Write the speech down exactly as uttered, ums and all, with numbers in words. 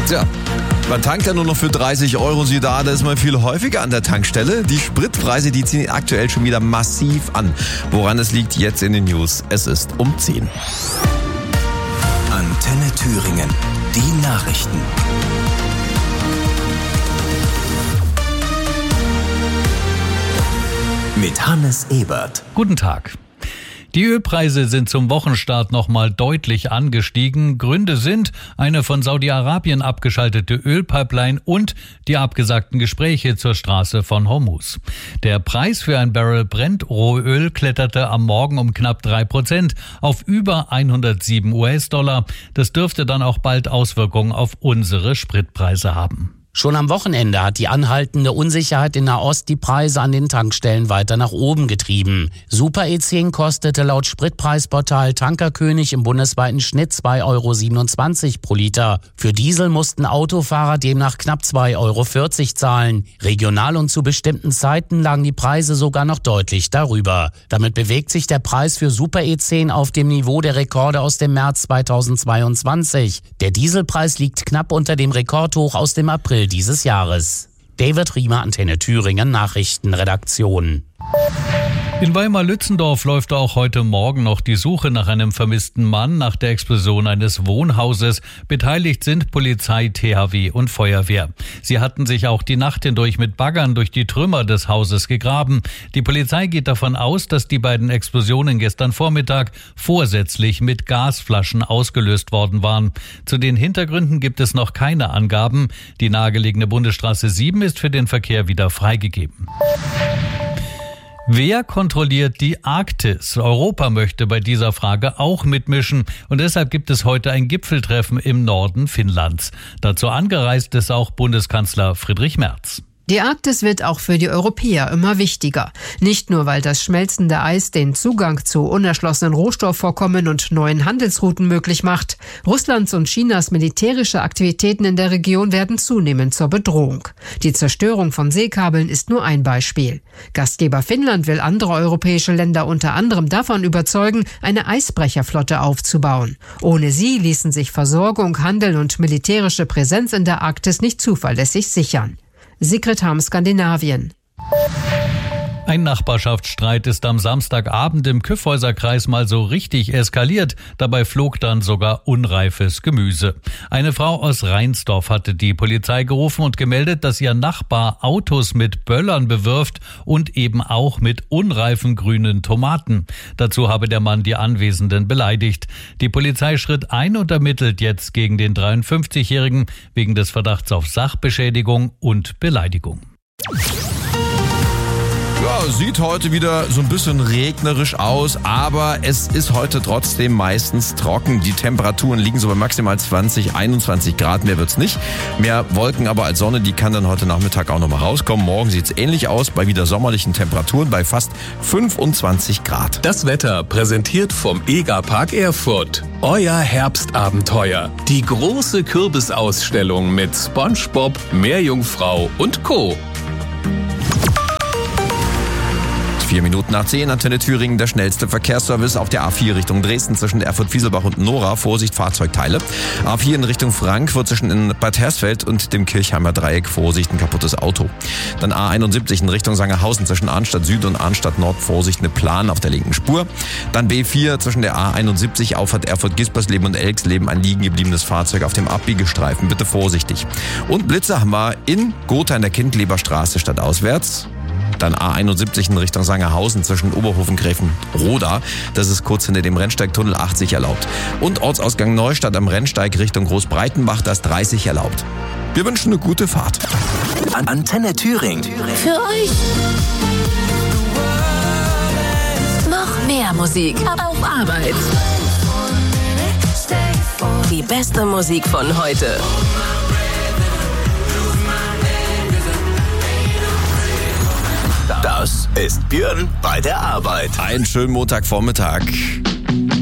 Tja, man tankt ja nur noch für dreißig Euro. Sie da, da ist man viel häufiger an der Tankstelle. Die Spritpreise, die ziehen aktuell schon wieder massiv an. Woran es liegt, jetzt in den News. Es ist um zehn. Antenne Thüringen, die Nachrichten. Mit Hannes Ebert. Guten Tag. Die Ölpreise sind zum Wochenstart nochmal deutlich angestiegen. Gründe sind eine von Saudi-Arabien abgeschaltete Ölpipeline und die abgesagten Gespräche zur Straße von Hormuz. Der Preis für ein Barrel Brent-Rohöl kletterte am Morgen um knapp drei Prozent auf über hundertsieben US-Dollar. Das dürfte dann auch bald Auswirkungen auf unsere Spritpreise haben. Schon am Wochenende hat die anhaltende Unsicherheit in Nahost die Preise an den Tankstellen weiter nach oben getrieben. Super E zehn kostete laut Spritpreisportal Tankerkönig im bundesweiten Schnitt zwei Euro siebenundzwanzig pro Liter. Für Diesel mussten Autofahrer demnach knapp zwei Euro vierzig zahlen. Regional und zu bestimmten Zeiten lagen die Preise sogar noch deutlich darüber. Damit bewegt sich der Preis für Super E zehn auf dem Niveau der Rekorde aus dem März zweitausendzweiundzwanzig. Der Dieselpreis liegt knapp unter dem Rekordhoch aus dem April dieses Jahres. David Riemer, Antenne Thüringen, Nachrichtenredaktion. In Weimar-Lützendorf läuft auch heute Morgen noch die Suche nach einem vermissten Mann nach der Explosion eines Wohnhauses. Beteiligt sind Polizei, T H W und Feuerwehr. Sie hatten sich auch die Nacht hindurch mit Baggern durch die Trümmer des Hauses gegraben. Die Polizei geht davon aus, dass die beiden Explosionen gestern Vormittag vorsätzlich mit Gasflaschen ausgelöst worden waren. Zu den Hintergründen gibt es noch keine Angaben. Die nahegelegene Bundesstraße sieben ist für den Verkehr wieder freigegeben. Wer kontrolliert die Arktis? Europa möchte bei dieser Frage auch mitmischen und deshalb gibt es heute ein Gipfeltreffen im Norden Finnlands. Dazu angereist ist auch Bundeskanzler Friedrich Merz. Die Arktis wird auch für die Europäer immer wichtiger. Nicht nur, weil das schmelzende Eis den Zugang zu unerschlossenen Rohstoffvorkommen und neuen Handelsrouten möglich macht. Russlands und Chinas militärische Aktivitäten in der Region werden zunehmend zur Bedrohung. Die Zerstörung von Seekabeln ist nur ein Beispiel. Gastgeber Finnland will andere europäische Länder unter anderem davon überzeugen, eine Eisbrecherflotte aufzubauen. Ohne sie ließen sich Versorgung, Handel und militärische Präsenz in der Arktis nicht zuverlässig sichern. Sigrid Harm, Skandinavien. Ein Nachbarschaftsstreit ist am Samstagabend im Kyffhäuserkreis mal so richtig eskaliert. Dabei flog dann sogar unreifes Gemüse. Eine Frau aus Reinsdorf hatte die Polizei gerufen und gemeldet, dass ihr Nachbar Autos mit Böllern bewirft und eben auch mit unreifen grünen Tomaten. Dazu habe der Mann die Anwesenden beleidigt. Die Polizei schritt ein und ermittelt jetzt gegen den dreiundfünfzigjährigen wegen des Verdachts auf Sachbeschädigung und Beleidigung. Ja, sieht heute wieder so ein bisschen regnerisch aus, aber es ist heute trotzdem meistens trocken. Die Temperaturen liegen so bei maximal zwanzig, einundzwanzig Grad, mehr wird's nicht. Mehr Wolken aber als Sonne, die kann dann heute Nachmittag auch nochmal rauskommen. Morgen sieht's ähnlich aus, bei wieder sommerlichen Temperaturen bei fast fünfundzwanzig Grad. Das Wetter präsentiert vom Egerpark Erfurt. Euer Herbstabenteuer. Die große Kürbisausstellung mit SpongeBob, Meerjungfrau und Co. Vier Minuten nach zehn, Antenne Thüringen, der schnellste Verkehrsservice auf der A vier Richtung Dresden zwischen Erfurt-Fieselbach und Nora. Vorsicht, Fahrzeugteile. A vier in Richtung Frankfurt zwischen in Bad Hersfeld und dem Kirchheimer Dreieck. Vorsicht, ein kaputtes Auto. Dann A einundsiebzig in Richtung Sangerhausen zwischen Arnstadt Süd und Arnstadt Nord. Vorsicht, eine Plan auf der linken Spur. Dann B vier zwischen der A einundsiebzig, Auffahrt Erfurt-Gispersleben und Elxleben. Ein liegen gebliebenes Fahrzeug auf dem Abbiegestreifen. Bitte vorsichtig. Und Blitze haben wir in Gotha in der Kindleberstraße stadtauswärts. Dann A einundsiebzig in Richtung Sangerhausen zwischen Oberhofen-Gräfen-Roda. Das ist kurz hinter dem Rennsteigtunnel, achtzig erlaubt. Und Ortsausgang Neustadt am Rennsteig Richtung Großbreitenbach, das dreißig erlaubt. Wir wünschen eine gute Fahrt. Antenne Thüringen. Für euch noch mehr Musik auf Arbeit. Die beste Musik von heute. Das ist Björn bei der Arbeit. Einen schönen Montagvormittag.